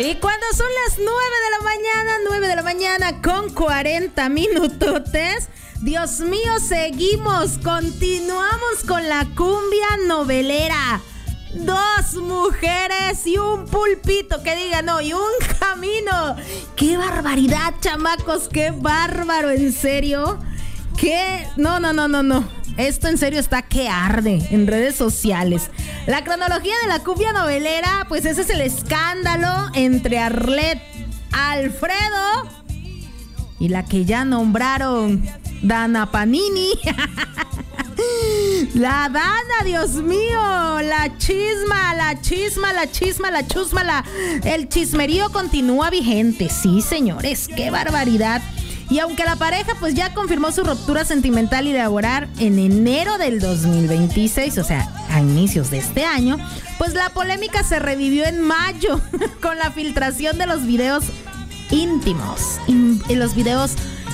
Y cuando son las 9 de la mañana con 40 minutotes, Dios mío, continuamos con la cumbia novelera. 2 mujeres y un pulpito, que digan, no, y un camino. ¡Qué barbaridad, chamacos! ¡Qué bárbaro! ¿En serio? ¿Qué? No. Esto en serio está que arde en redes sociales. La cronología de la cumbia novelera, pues ese es el escándalo entre Arlette Alfredo y la que ya nombraron Dana Panini. La Dana, Dios mío, el chismerío continúa vigente. Sí, señores, qué barbaridad. Y aunque la pareja pues ya confirmó su ruptura sentimental y laboral en enero del 2026, o sea, a inicios de este año, pues la polémica se revivió en mayo con la filtración de los videos íntimos, los videos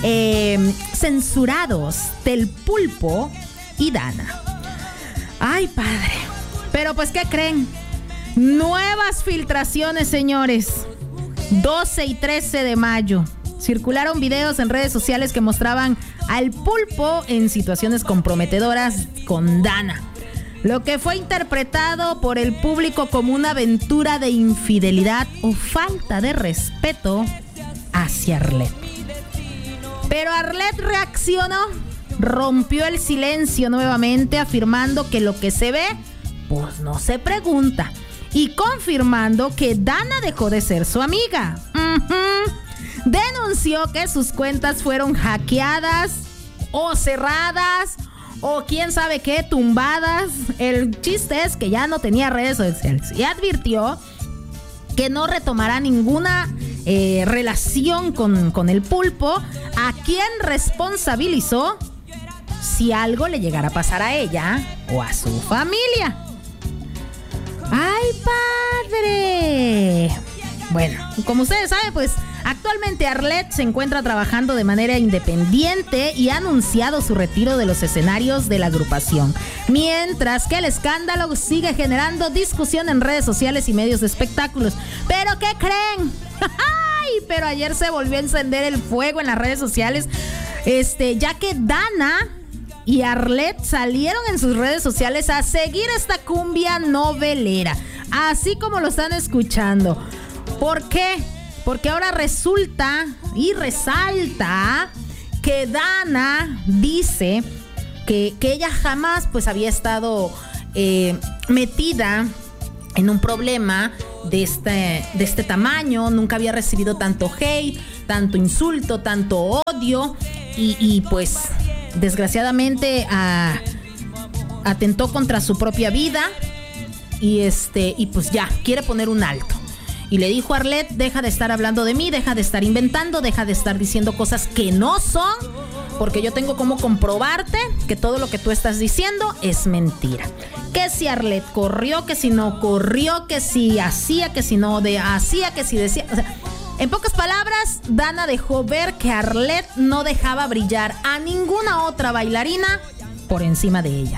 censurados del Pulpo y Dana. Ay, padre. Pero pues, ¿qué creen? Nuevas filtraciones, señores. 12 y 13 de mayo. Circularon videos en redes sociales que mostraban al Pulpo en situaciones comprometedoras con Dana, lo que fue interpretado por el público como una aventura de infidelidad o falta de respeto hacia Arlette. Pero Arlette reaccionó, rompió el silencio nuevamente, afirmando que lo que se ve, pues no se pregunta, y confirmando que Dana dejó de ser su amiga. Denunció que sus cuentas fueron hackeadas o cerradas o quién sabe qué, tumbadas. El chiste es que ya no tenía redes sociales y advirtió que no retomará ninguna relación con el Pulpo, a quien responsabilizó si algo le llegara a pasar a ella o a su familia. ¡Ay, padre! Bueno, como ustedes saben, pues actualmente Arlette se encuentra trabajando de manera independiente y ha anunciado su retiro de los escenarios de la agrupación, mientras que el escándalo sigue generando discusión en redes sociales y medios de espectáculos. ¿Pero qué creen? ¡Ay! Pero ayer se volvió a encender el fuego en las redes sociales, ya que Dana y Arlette salieron en sus redes sociales a seguir esta cumbia novelera, así como lo están escuchando. ¿Por qué? Porque ahora resulta y resalta que Dana dice que ella jamás pues había estado metida en un problema de este tamaño, nunca había recibido tanto hate, tanto insulto, tanto odio y pues desgraciadamente atentó contra su propia vida y pues ya quiere poner un alto. Y le dijo a Arlette, deja de estar hablando de mí, deja de estar inventando, deja de estar diciendo cosas que no son, porque yo tengo cómo comprobarte que todo lo que tú estás diciendo es mentira. Que si Arlette corrió, que si no corrió, que si hacía, que si no hacía, que si decía. O sea, en pocas palabras, Dana dejó ver que Arlette no dejaba brillar a ninguna otra bailarina por encima de ella.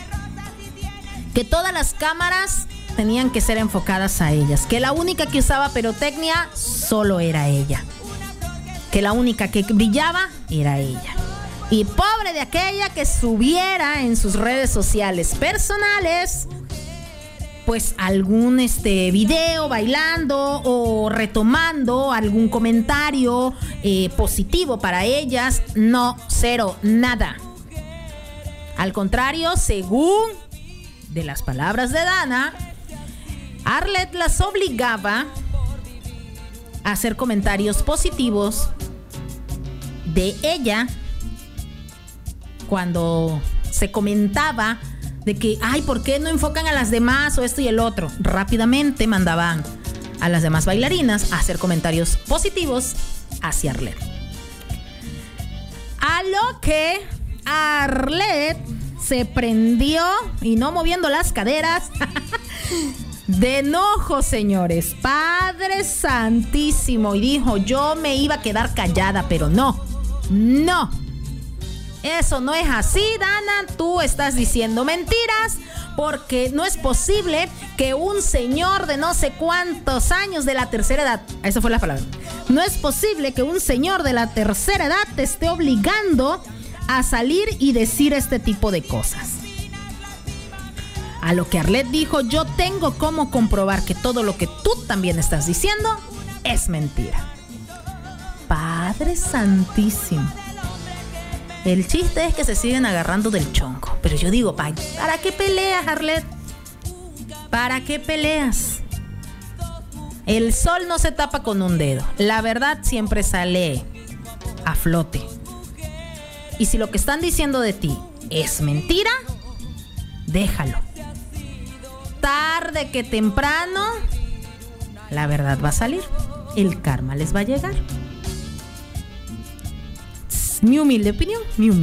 Que todas las cámaras tenían que ser enfocadas a ellas, que la única que usaba pirotecnia solo era ella, que la única que brillaba era ella. Y pobre de aquella que subiera en sus redes sociales personales pues algún video bailando o retomando algún comentario positivo para ellas. No, cero, nada. Al contrario, según de las palabras de Dana, Arlette las obligaba a hacer comentarios positivos de ella cuando se comentaba de que, ay, ¿por qué no enfocan a las demás o esto y el otro? Rápidamente mandaban a las demás bailarinas a hacer comentarios positivos hacia Arlette. A lo que Arlette se prendió, y no moviendo las caderas, de enojo, señores. Padre Santísimo. Y dijo, yo me iba a quedar callada, pero no. Eso no es así, Dana. Tú estás diciendo mentiras Porque no es posible que un señor de no sé cuántos años de la tercera edad, esa fue la palabra, no es posible que un señor de la tercera edad te esté obligando a salir y decir este tipo de cosas. A lo que Arlette dijo, yo tengo cómo comprobar que todo lo que tú también estás diciendo es mentira. Padre santísimo. El chiste es que se siguen agarrando del chonco. Pero yo digo, ¿para qué peleas, Arlette? ¿Para qué peleas? El sol no se tapa con un dedo. La verdad siempre sale a flote. Y si lo que están diciendo de ti es mentira, déjalo. Tarde que temprano, la verdad va a salir. El karma les va a llegar. Mi humilde opinión.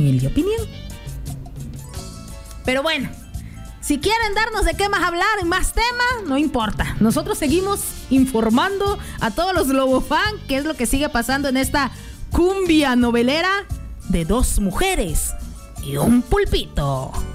Pero bueno, si quieren darnos de qué más hablar y más temas, no importa. Nosotros seguimos informando a todos los Globofan qué es lo que sigue pasando en esta cumbia novelera de dos mujeres y un pulpito.